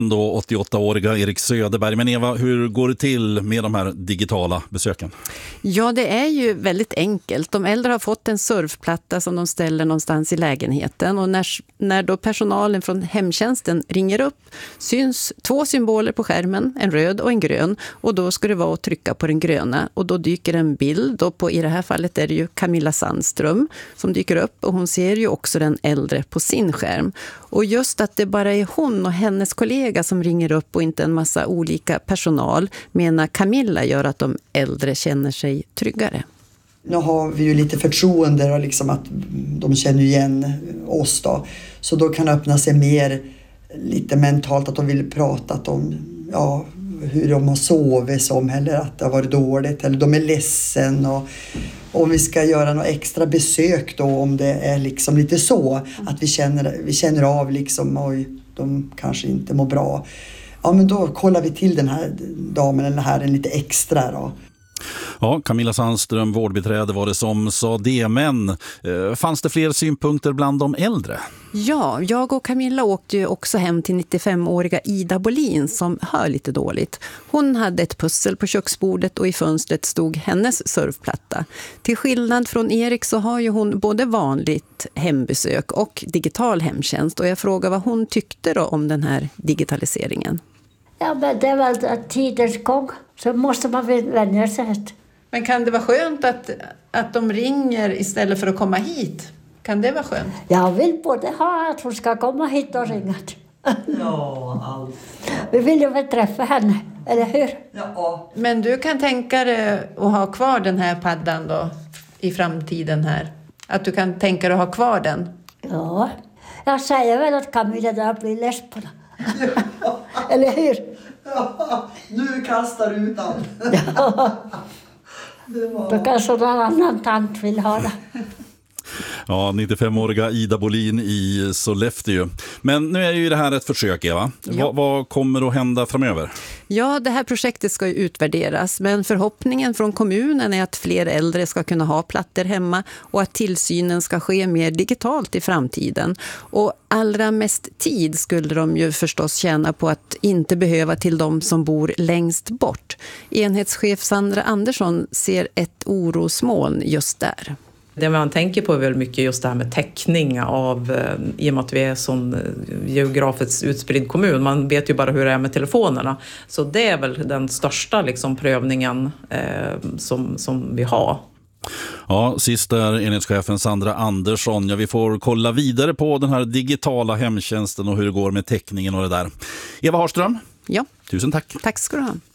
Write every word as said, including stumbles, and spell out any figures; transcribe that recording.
Då åttioåttaåriga Erik Söderberg. Men Eva, hur går det till med de här digitala besöken? Ja, det är ju väldigt enkelt. De äldre har fått en surfplatta som de ställer någonstans i lägenheten. Och när, när då personalen från hemtjänsten ringer upp syns två symboler på skärmen, en röd och en grön. Och då ska det vara att trycka på den gröna. Och då dyker en bild. Och på, i det här fallet är det ju Camilla Sandström som dyker upp. Och hon ser ju också den äldre på sin skärm. Och just att det bara är hon och hennes kollega som ringer upp och inte en massa olika personal, menar Camilla, gör att de äldre känner sig tryggare. Nu har vi ju lite förtroende och liksom att de känner igen oss då. Så då kan det öppna sig mer lite mentalt att de vill prata om ja, hur de har sovit som eller att det har varit dåligt eller de är ledsen och om vi ska göra något extra besök då om det är liksom lite så att vi känner, vi känner av liksom oj, de kanske inte mår bra. Ja, men då kollar vi till den här damen eller herren lite extra då. Ja, Camilla Sandström, vårdbiträde var det som sa det, men eh, fanns det fler synpunkter bland de äldre? Ja, jag och Camilla åkte ju också hem till nittiofemåriga Ida Bolin som hör lite dåligt. Hon hade ett pussel på köksbordet och i fönstret stod hennes surfplatta. Till skillnad från Erik så har ju hon både vanligt hembesök och digital hemtjänst och jag frågar vad hon tyckte då om den här digitaliseringen. Ja, men det är väl tidens gång. Så måste man vänja sig. Men kan det vara skönt att, att de ringer istället för att komma hit? Kan det vara skönt? Jag vill både ha att hon ska komma hit och ringa. Ja, allt. Vi vill ju väl träffa henne, eller hur? Ja. Men du kan tänka dig att ha kvar den här paddan då i framtiden här? Att du kan tänka dig att ha kvar den? Ja, jag säger väl att Camilla där blir less på det. Eller hur? Ja, nu kastar du ut allt. Ja. Det var... Då kanske någon annan tant vill ha det. Ja, nittiofemåriga Ida Bolin i Sollefteå. Men nu är ju det här ett försök, Eva. Ja. Vad, vad kommer att hända framöver? Ja, det här projektet ska ju utvärderas, men förhoppningen från kommunen är att fler äldre ska kunna ha plattor hemma och att tillsynen ska ske mer digitalt i framtiden. Och allra mest tid skulle de ju förstås tjäna på att inte behöva till de som bor längst bort. Enhetschef Sandra Andersson ser ett orosmoln just där. Det man tänker på är väl mycket just det här med täckning av, i och med att vi är sån geografiskt utspridd kommun. Man vet ju bara hur det är med telefonerna. Så det är väl den största liksom prövningen eh, som, som vi har. Ja, sist är enhetschefen Sandra Andersson. Ja, vi får kolla vidare på den här digitala hemtjänsten och hur det går med täckningen och det där. Eva Harström. Ja. Tusen tack. Tack ska du ha.